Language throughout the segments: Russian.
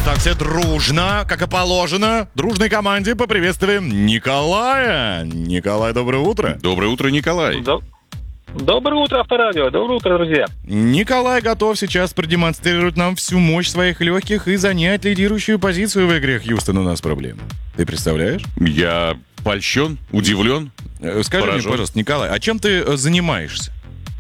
Итак, все дружно, как и положено, дружной команде поприветствуем Николая. Николай, доброе утро. Доброе утро, Николай. Доброе утро, Авторадио. Доброе утро, друзья. Николай готов сейчас продемонстрировать нам всю мощь своих легких и занять лидирующую позицию в игре «Хьюстон, у нас проблемы». Ты представляешь? Я польщен, удивлен. Скажи мне, пожалуйста, Николай, а чем ты занимаешься?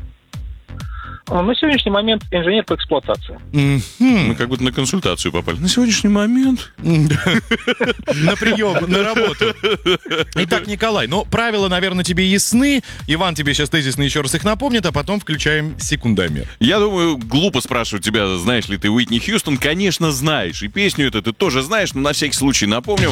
На сегодняшний момент инженер по эксплуатации. Мы как будто на консультацию попали. На сегодняшний момент. На прием, на работу. Итак, Николай, правила, наверное, тебе ясны. Иван тебе сейчас тезисно еще раз их напомнит, а потом включаем секундомер. Я думаю, глупо спрашивать тебя, знаешь ли ты Уитни Хьюстон. Конечно, знаешь. И песню эту ты тоже знаешь, но на всякий случай напомню.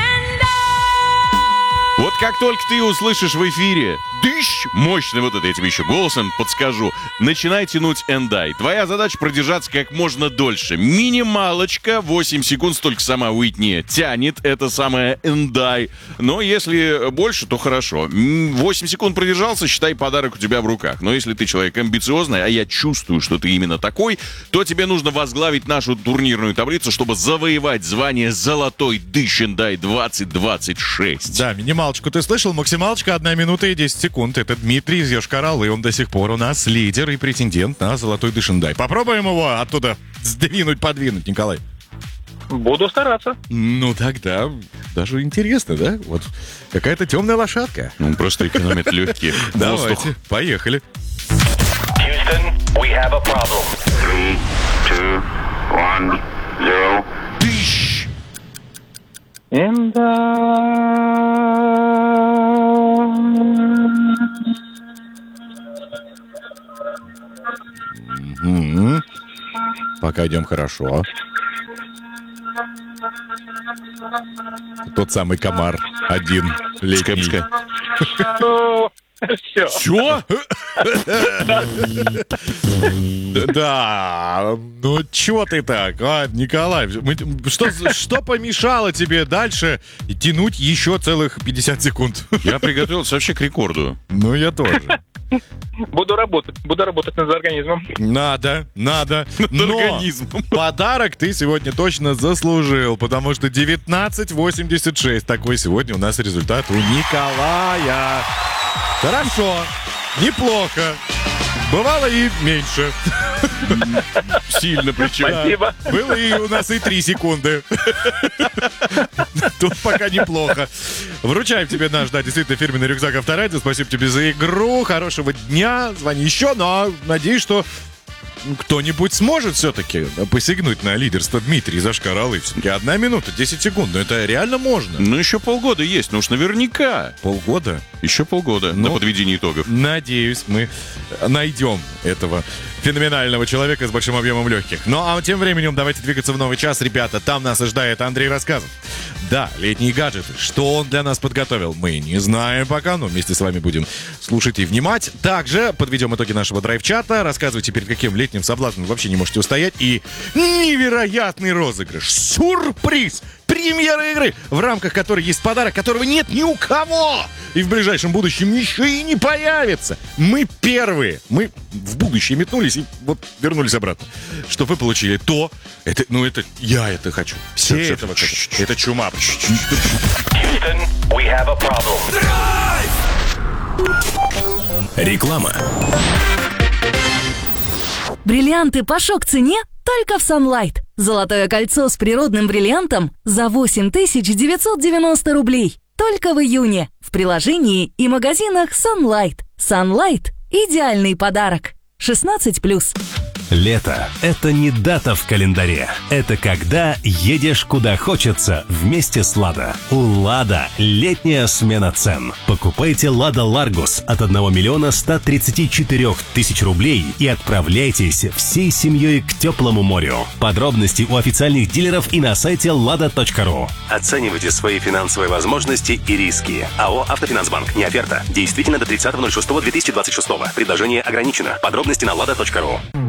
Вот как только ты услышишь в эфире дыщ, мощный вот это, я тебе еще голосом подскажу, начинай тянуть and die. Твоя задача продержаться как можно дольше. Минималочка, 8 секунд, столько сама Уитни тянет, это самое and die. Но если больше, то хорошо. 8 секунд продержался, считай, подарок у тебя в руках. Но если ты человек амбициозный, а я чувствую, что ты именно такой, то тебе нужно возглавить нашу турнирную таблицу, чтобы завоевать звание «Золотой дыщ and die 2026». Да, минималочку ты слышал, максималочка 1 минута и 10 секунд. Это Дмитрий из Йошкар-Олы, он до сих пор у нас лидер и претендент на «Золотой дыщ and die». Попробуем его оттуда подвинуть, Николай. Буду стараться. Ну тогда даже интересно, да? Вот какая-то темная лошадка. Он просто экономит легкие. Давайте, поехали. Houston, we have a problem. 3, 2, 1, 0. Дыщ! Пока идем хорошо. Тот самый комар один летний. Все. Да, ну чё ты так, Николай? Что помешало тебе дальше тянуть еще целых 50 секунд? Я приготовился вообще к рекорду. Ну, я тоже. Буду работать над организмом. Надо. Но организмом. подарок ты сегодня точно заслужил, потому что 19,86. Такой сегодня у нас результат у Николая. Хорошо, неплохо. Бывало и меньше. Сильно причем. Спасибо. Было и у нас и 3 секунды. Тут пока неплохо. Вручаем тебе наш, действительно, фирменный рюкзак Авторадио. Спасибо тебе за игру. Хорошего дня. Звони еще, но надеюсь, что кто-нибудь сможет все-таки посягнуть на лидерство. Дмитрий из Йошкар-Олы. Все-таки 1 минута, 10 секунд. Но это реально можно. Ну, еще полгода есть, ну уж наверняка. Полгода? Еще полгода на подведение итогов. Надеюсь, мы найдем этого феноменального человека с большим объемом легких. Ну, а тем временем давайте двигаться в новый час, ребята. Там нас ожидает Андрей Рассказов. Да, летние гаджеты. Что он для нас подготовил, мы не знаем пока, но вместе с вами будем слушать и внимать. Также подведем итоги нашего драйв-чата. Рассказывайте, перед каким летним соблазном вы вообще не можете устоять. И невероятный розыгрыш. Сюрприз! Премьера игры, в рамках которой есть подарок, которого нет ни у кого. И в ближайшем будущем еще и не появится. Мы первые. Мы в будущее метнулись и вот вернулись обратно. Что вы получили то, я это хочу. Все этого хотят. Это чума. Houston, we have a problem. Реклама. Бриллианты по шок-цене только в Sunlight. Золотое кольцо с природным бриллиантом за 8990 рублей. Только в июне. В приложении и магазинах Sunlight. Sunlight – идеальный подарок. 16+. Лето – это не дата в календаре. Это когда едешь куда хочется вместе с «Лада». У «Лада» летняя смена цен. Покупайте «Лада Ларгус» от 1 134 000 рублей и отправляйтесь всей семьей к теплому морю. Подробности у официальных дилеров и на сайте lada.ru. Оценивайте свои финансовые возможности и риски. АО «Автофинансбанк». Не оферта. Действительно до 30.06.2026. Предложение ограничено. Подробности на lada.ru.